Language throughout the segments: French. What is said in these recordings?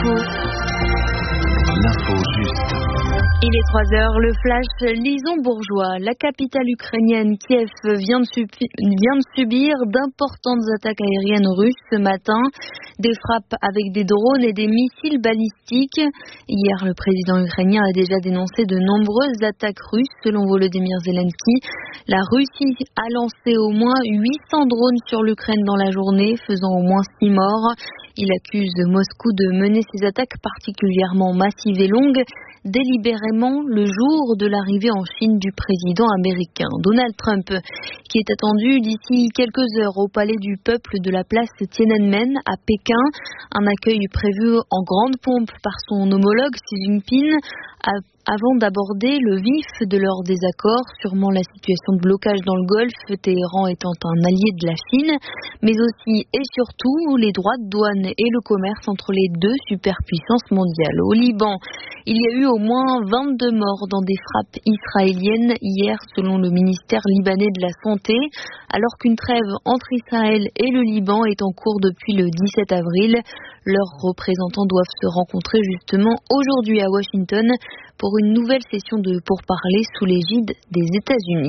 L'info juste. Il est 3h, le flash Lison Bourgeois. La capitale ukrainienne Kiev vient de subir d'importantes attaques aériennes russes ce matin. Des frappes avec des drones et des missiles balistiques. Hier, le président ukrainien a déjà dénoncé de nombreuses attaques russes selon Volodymyr Zelensky. La Russie a lancé au moins 800 drones sur l'Ukraine dans la journée, faisant au moins 6 morts. Il accuse Moscou de mener ces attaques particulièrement massives et longues délibérément le jour de l'arrivée en Chine du président américain Donald Trump, qui est attendu d'ici quelques heures au palais du peuple de la place Tiananmen à Pékin. Un accueil prévu en grande pompe par son homologue Xi Jinping avant d'aborder le vif de leur désaccord, sûrement la situation de blocage dans le Golfe, Téhéran étant un allié de la Chine, mais aussi et surtout les droits de douane et le commerce entre les deux superpuissances mondiales. Au Liban, il y a eu au moins 22 morts dans des frappes israéliennes hier, selon le ministère libanais de la Santé, alors qu'une trêve entre Israël et le Liban est en cours depuis le 17 avril. Leurs représentants doivent se rencontrer justement aujourd'hui à Washington pour une nouvelle session de pourparlers sous l'égide des États-Unis.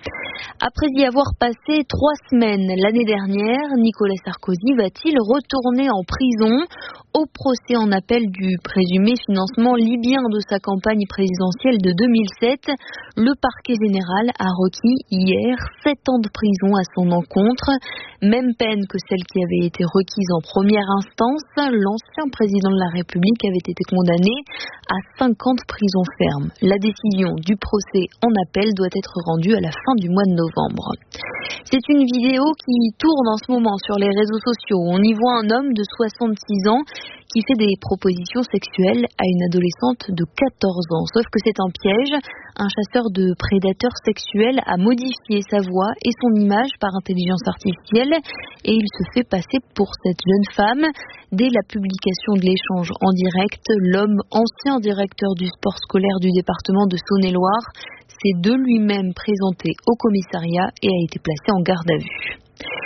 Après y avoir passé 3 semaines l'année dernière, Nicolas Sarkozy va-t-il retourner en prison au procès en appel du présumé financement libyen de sa campagne présidentielle de 2007? Le parquet général a requis hier 7 ans de prison à son encontre, même peine que celle qui avait été requise en première instance. L'ancien président de la République avait été condamné à 5 ans de prison ferme. La décision du procès en appel doit être rendue à la fin du mois de novembre. C'est une vidéo qui tourne en ce moment sur les réseaux sociaux. On y voit un homme de 66 ans qui fait des propositions sexuelles à une adolescente de 14 ans. Sauf que c'est un piège. Un chasseur de prédateurs sexuels a modifié sa voix et son image par intelligence artificielle et il se fait passer pour cette jeune femme. Dès la publication de l'échange en direct, l'homme, ancien directeur du sport scolaire du département de Saône-et-Loire, s'est de lui-même présenté au commissariat et a été placé en garde à vue.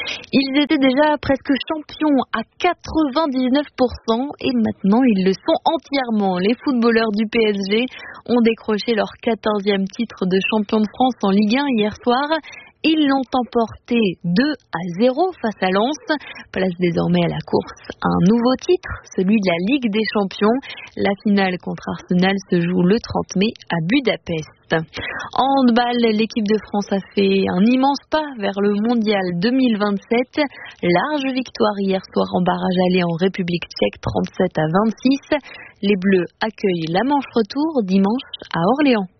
Ils étaient déjà presque champions à 99% et maintenant ils le sont entièrement. Les footballeurs du PSG ont décroché leur 14e titre de champion de France en Ligue 1 hier soir. Ils l'ont emporté 2-0 face à Lens. Place désormais à la course à un nouveau titre, celui de la Ligue des Champions. La finale contre Arsenal se joue le 30 mai à Budapest. En handball, l'équipe de France a fait un immense pas vers le mondial 2027. Large victoire hier soir en barrage aller en République tchèque, 37-26. Les Bleus accueillent la manche retour dimanche à Orléans.